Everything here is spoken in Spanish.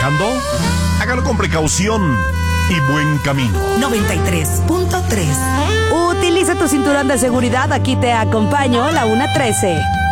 manejando, hágalo con precaución y buen camino. 93.3. Utiliza tu cinturón de seguridad, aquí te acompaño, la 1:13.